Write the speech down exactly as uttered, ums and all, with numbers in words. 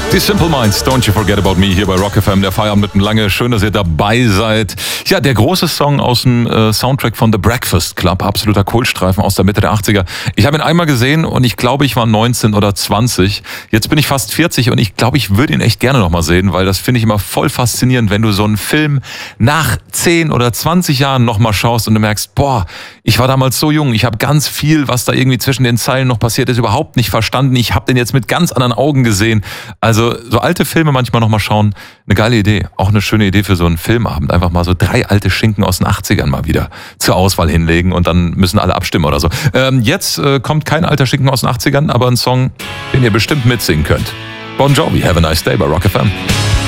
Die Simple Minds, Don't You Forget About Me hier bei Rock F M, der Feierabend mitten lange. Schön, dass ihr dabei seid. Ja, der große Song aus dem äh, Soundtrack von The Breakfast Club, absoluter Kohlstreifen aus der Mitte der achtziger. Ich habe ihn einmal gesehen und ich glaube, ich war neunzehn oder zwanzig. Jetzt bin ich fast vierzig und ich glaube, ich würde ihn echt gerne nochmal sehen, weil das finde ich immer voll faszinierend, wenn du so einen Film nach zehn oder zwanzig Jahren nochmal schaust und du merkst, boah, ich war damals so jung, ich habe ganz viel, was da irgendwie zwischen den Zeilen noch passiert ist, überhaupt nicht verstanden. Ich habe den jetzt mit ganz anderen Augen gesehen. Also so alte Filme manchmal nochmal schauen, eine geile Idee. Auch eine schöne Idee für so einen Filmabend. Einfach mal so drei alte Schinken aus den achtzigern mal wieder zur Auswahl hinlegen und dann müssen alle abstimmen oder so. Ähm, jetzt äh, kommt kein alter Schinken aus den achtzigern, aber ein Song, den ihr bestimmt mitsingen könnt. Bon Jovi, Have a Nice Day bei Rock F M.